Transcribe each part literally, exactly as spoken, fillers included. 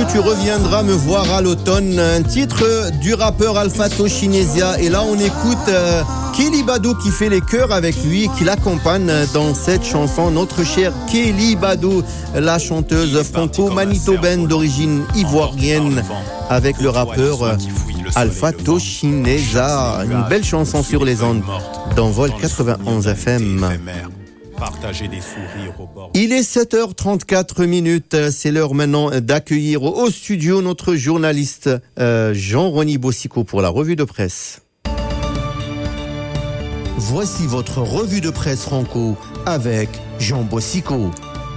tu reviendras me voir à l'automne. Un titre du rappeur Alpha Toshinesia. Et là, on écoute euh, Kelly Bado qui fait les chœurs avec lui, qui l'accompagne dans cette chanson. Notre chère Kelly Bado, la chanteuse franco-manitobaine d'origine ivoirienne, avec le rappeur Alpha Toshinesia. Une belle chanson sur les ondes d'Envol quatre-vingt-onze F M. Il est sept heures trente-quatre minutes. C'est l'heure maintenant d'accueillir au studio notre journaliste euh, Jean-Rony Bossico pour la revue de presse. Voici votre revue de presse franco avec Jean Bossico.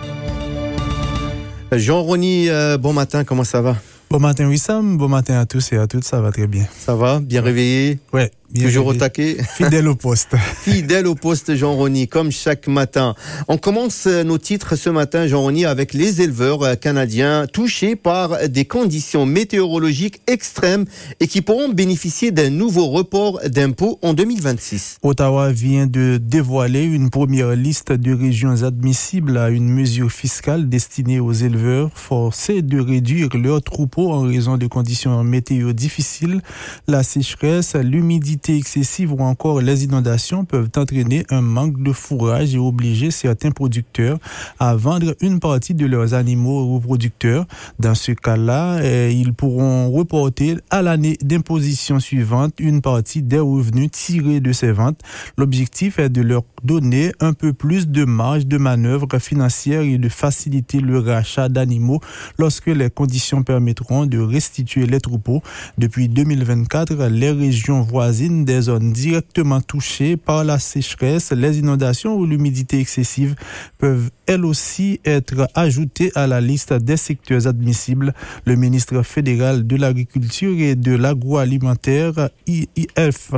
Jean-Rony, euh, bon matin, comment ça va? Bon matin Wissam, bon matin à tous et à toutes, ça va très bien. Ça va? Bien réveillé? Ouais. Bien Toujours réveillé. au taquet? Fidèle au poste. Fidèle au poste, Jean-Rony, comme chaque matin. On commence nos titres ce matin, Jean-Rony, avec les éleveurs canadiens touchés par des conditions météorologiques extrêmes et qui pourront bénéficier d'un nouveau report d'impôts en deux mille vingt-six. Ottawa vient de dévoiler une première liste de régions admissibles à une mesure fiscale destinée aux éleveurs forcés de réduire leurs troupeaux en raison de conditions météo difficiles. La sécheresse, l'humidité excessive ou encore les inondations peuvent entraîner un manque de fourrage et obliger certains producteurs à vendre une partie de leurs animaux reproducteurs. Dans ce cas-là, eh, ils pourront reporter à l'année d'imposition suivante une partie des revenus tirés de ces ventes. L'objectif est de leur donner un peu plus de marge de manœuvre financière et de faciliter le rachat d'animaux lorsque les conditions permettront de restituer les troupeaux. Depuis deux mille vingt-quatre, les régions voisines des zones directement touchées par la sécheresse, les inondations ou l'humidité excessive peuvent elles aussi être ajoutées à la liste des secteurs admissibles. Le ministre fédéral de l'Agriculture et de l'Agroalimentaire, I F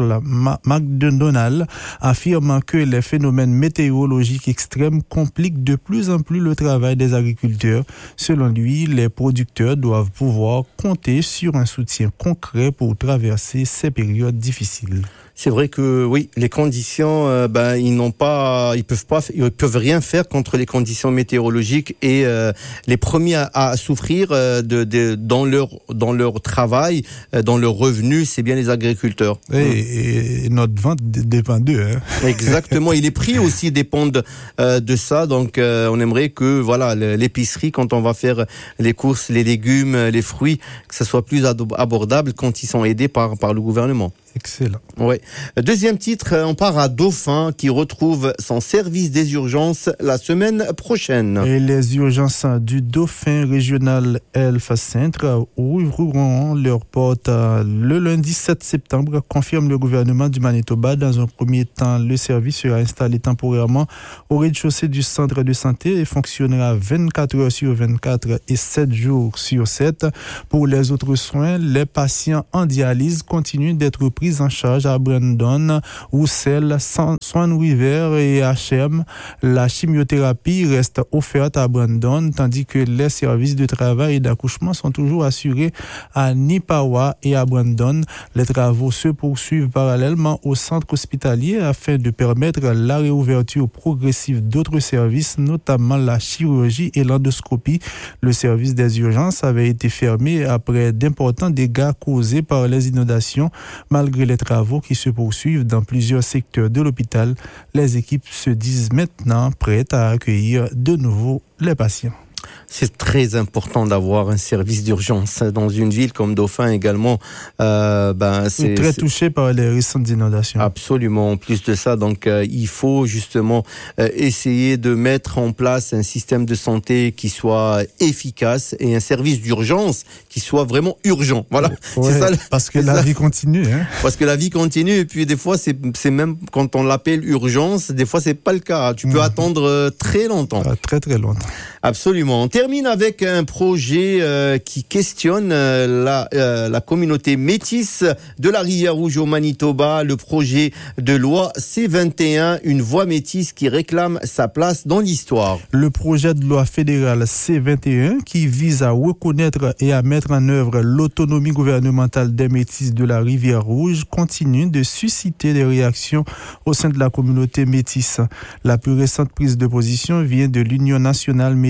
McDonald, affirme que les phénomènes météorologiques extrêmes compliquent de plus en plus le travail des agriculteurs. Selon lui, les producteurs doivent pouvoir compter sur un soutien concret pour traverser ces périodes difficiles. C'est vrai que oui, les conditions, euh, ben ils n'ont pas, ils peuvent pas, ils peuvent rien faire contre les conditions météorologiques et euh, les premiers à, à souffrir euh, de, de dans leur dans leur travail, euh, dans leurs revenus, c'est bien les agriculteurs. Et, hum. et notre vente dépend d'eux. Hein. Exactement, et les prix aussi dépendent euh, de ça. Donc euh, on aimerait que voilà l'épicerie, quand on va faire les courses, les légumes, les fruits, que ça soit plus abordable quand ils sont aidés par par le gouvernement. Excellent. Ouais. Deuxième titre, on part à Dauphin qui retrouve son service des urgences la semaine prochaine. Et les urgences du Dauphin Regional Health Center ouvriront leurs portes le lundi sept septembre, confirme le gouvernement du Manitoba. Dans un premier temps, le service sera installé temporairement au rez-de-chaussée du centre de santé et fonctionnera vingt-quatre heures sur vingt-quatre et sept jours sur sept. Pour les autres soins, les patients en dialyse continuent d'être prise en charge à Brandon, Roussel, Swan River et H M. La chimiothérapie reste offerte à Brandon, tandis que les services de travail et d'accouchement sont toujours assurés à Nipawa et à Brandon. Les travaux se poursuivent parallèlement au centre hospitalier afin de permettre la réouverture progressive d'autres services, notamment la chirurgie et l'endoscopie. Le service des urgences avait été fermé après d'importants dégâts causés par les inondations. Malgré les travaux qui se poursuivent dans plusieurs secteurs de l'hôpital, les équipes se disent maintenant prêtes à accueillir de nouveau les patients. C'est très important d'avoir un service d'urgence dans une ville comme Dauphin également. Euh, ben c'est très c'est... touché par les récentes inondations. Absolument. En plus de ça, donc euh, il faut justement euh, essayer de mettre en place un système de santé qui soit efficace et un service d'urgence qui soit vraiment urgent. Voilà. Ouais, c'est ça. Parce que la ça. vie continue. Hein. Parce que la vie continue et puis des fois c'est c'est même quand on l'appelle urgence, des fois c'est pas le cas. Tu peux mmh. attendre euh, très longtemps. Ah, très très longtemps. Absolument. On termine avec un projet euh, qui questionne euh, la, euh, la communauté métisse de la Rivière-Rouge au Manitoba, le projet de loi C vingt et un, une voix métisse qui réclame sa place dans l'histoire. Le projet de loi fédérale C vingt et un qui vise à reconnaître et à mettre en œuvre l'autonomie gouvernementale des métisses de la Rivière-Rouge continue de susciter des réactions au sein de la communauté métisse. La plus récente prise de position vient de l'Union nationale métisse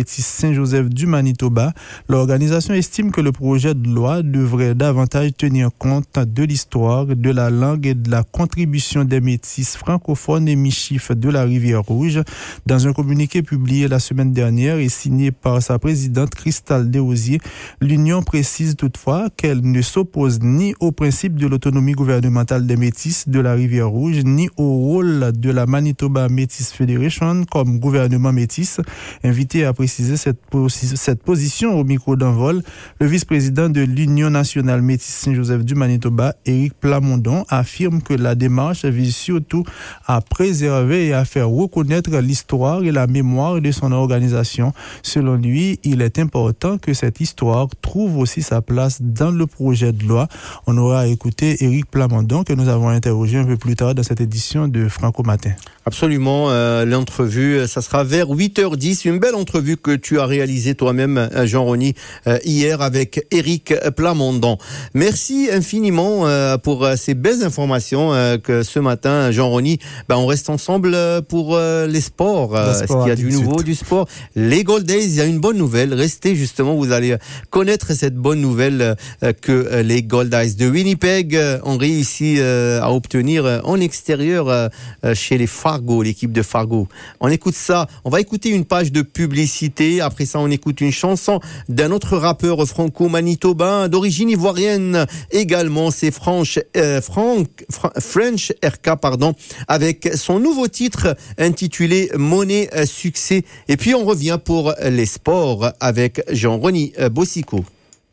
Saint-Joseph du Manitoba, l'organisation estime que le projet de loi devrait davantage tenir compte de l'histoire, de la langue et de la contribution des métis francophones et michifs de la Rivière-Rouge. Dans un communiqué publié la semaine dernière et signé par sa présidente Cristal Desrosiers, l'Union précise toutefois qu'elle ne s'oppose ni au principe de l'autonomie gouvernementale des métis de la Rivière-Rouge, ni au rôle de la Manitoba Métis Federation comme gouvernement métis. Invité à préciser cette, posi- cette position au micro d'envol, le vice-président de l'Union nationale Métis Saint-Joseph du Manitoba, Éric Plamondon, affirme que la démarche vise surtout à préserver et à faire reconnaître l'histoire et la mémoire de son organisation. Selon lui, il est important que cette histoire trouve aussi sa place dans le projet de loi. On aura écouté Éric Plamondon que nous avons interrogé un peu plus tard dans cette édition de Franco Matin. Absolument, euh, l'entrevue, ça sera vers huit heures dix, une belle entrevue que tu as réalisée toi-même, Jean-Rony, euh, hier avec Éric Plamondon. Merci infiniment euh, pour euh, ces belles informations euh, que ce matin, Jean-Rony, ben, on reste ensemble pour euh, les sports. Euh, Est-ce qu'il y a du nouveau, suite. du sport? Les Gold Days, il y a une bonne nouvelle. Restez justement, vous allez connaître cette bonne nouvelle euh, que euh, les Gold Days de Winnipeg euh, ont réussi euh, à obtenir euh, en extérieur euh, chez les Fargo, l'équipe de Fargo. On écoute ça, on va écouter une page de publicité, après ça on écoute une chanson d'un autre rappeur franco-manitobain d'origine ivoirienne également, c'est Franch, euh, Frank, Fra- French R K pardon, avec son nouveau titre intitulé Monnaie Succès. Et puis on revient pour les sports avec Jean-Rony Bossico.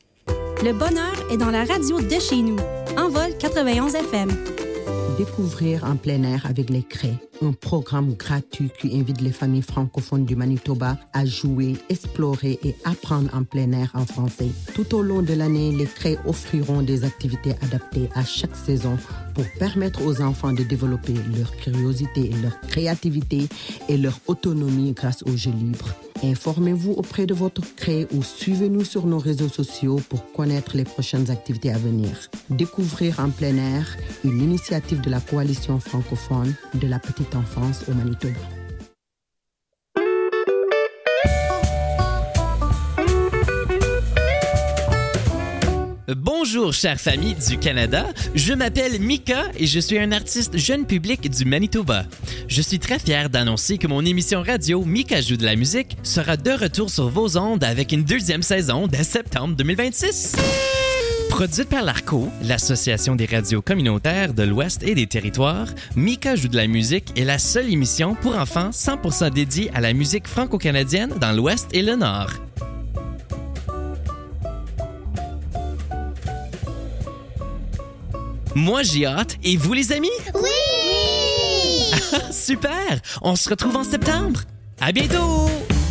Le bonheur est dans la radio de chez nous. Envol quatre-vingt-onze F M. Découvrir en plein air avec les Craies, un programme gratuit qui invite les familles francophones du Manitoba à jouer, explorer et apprendre en plein air en français. Tout au long de l'année, les Craies offriront des activités adaptées à chaque saison pour permettre aux enfants de développer leur curiosité, leur créativité et leur autonomie grâce aux jeux libres. Informez-vous auprès de votre Crée ou suivez-nous sur nos réseaux sociaux pour connaître les prochaines activités à venir. Découvrir en plein air, une initiative de la Coalition francophone de la petite enfance au Manitoba. Bonjour, chère famille du Canada. Je m'appelle Mika et je suis un artiste jeune public du Manitoba. Je suis très fier d'annoncer que mon émission radio Mika joue de la musique sera de retour sur vos ondes avec une deuxième saison dès septembre deux mille vingt-six. Produite par l'Arco, l'Association des radios communautaires de l'Ouest et des territoires, Mika joue de la musique est la seule émission pour enfants cent pour cent dédiée à la musique franco-canadienne dans l'Ouest et le Nord. Moi, j'ai hâte. Et vous, les amis? Oui! Super! On se retrouve en septembre. À bientôt!